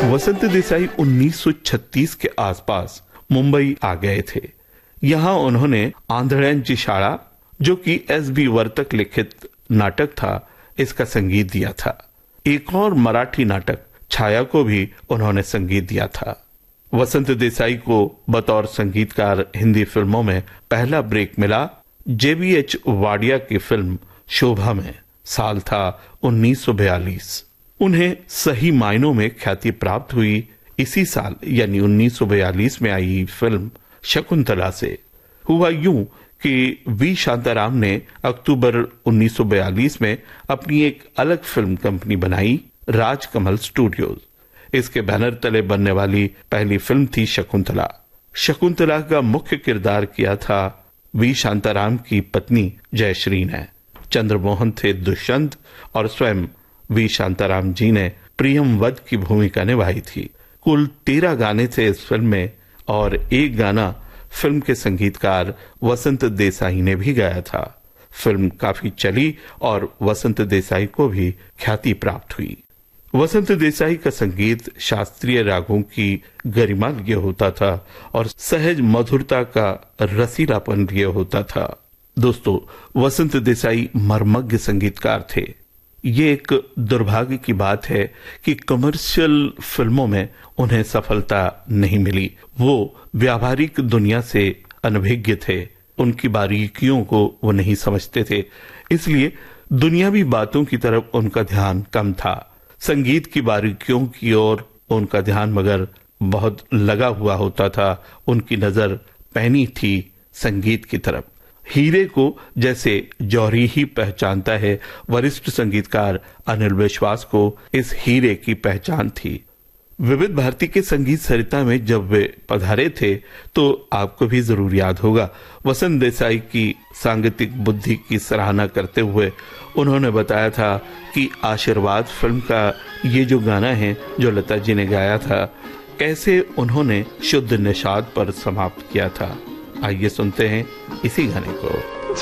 वसंत देसाई 1936 के आसपास मुंबई आ गए थे। यहाँ उन्होंने आंधळ्यांची शाळा, जो कि एस.बी. वर्तक लिखित नाटक था, इसका संगीत दिया था। एक और मराठी नाटक छाया को भी उन्होंने संगीत दिया था। वसंत देसाई को बतौर संगीतकार हिंदी फिल्मों में पहला ब्रेक मिला जे.बी.एच. वाडिया की फिल्म शोभा में। साल था 1942। उन्हें सही मायनों में ख्याति प्राप्त हुई इसी साल यानी 1942 में आई फिल्म शकुंतला से। हुआ यूं कि वी शांताराम ने अक्टूबर 1942 में अपनी एक अलग फिल्म कंपनी बनाई, राजकमल स्टूडियोज। इसके बैनर तले बनने वाली पहली फिल्म थी शकुंतला। शकुंतला का मुख्य किरदार किया था वी शांताराम की पत्नी जयश्री ने। चंद्रमोहन थे दुष्यंत और स्वयं वी शांताराम जी ने प्रियमवद की भूमिका निभाई थी। कुल 13 गाने थे इस फिल्म में और एक गाना फिल्म के संगीतकार वसंत देसाई ने भी गाया था। फिल्म काफी चली और वसंत देसाई को भी ख्याति प्राप्त हुई। वसंत देसाई का संगीत शास्त्रीय रागों की गरिमा लिए होता था और सहज मधुरता का रसीलापन लिए होता था। दोस्तों, वसंत देसाई मर्मज्ञ संगीतकार थे। ये एक दुर्भाग्य की बात है कि कमर्शियल फिल्मों में उन्हें सफलता नहीं मिली। वो व्यावहारिक दुनिया से अनभिज्ञ थे, उनकी बारीकियों को वो नहीं समझते थे, इसलिए दुनियावी बातों की तरफ उनका ध्यान कम था। संगीत की बारीकियों की ओर उनका ध्यान मगर बहुत लगा हुआ होता था। उनकी नजर पैनी थी संगीत की तरफ। हीरे को जैसे जौहरी ही पहचानता है, वरिष्ठ संगीतकार अनिल विश्वास को इस हीरे की पहचान थी। विविध भारती के संगीत सरिता में जब वे पधारे थे तो आपको भी जरूर याद होगा, वसंत देसाई की सांगीतिक बुद्धि की सराहना करते हुए उन्होंने बताया था कि आशीर्वाद फिल्म का ये जो गाना है जो लता जी ने गाया था, कैसे उन्होंने शुद्ध निषाद पर समाप्त किया था। आइए सुनते हैं इसी गाने को।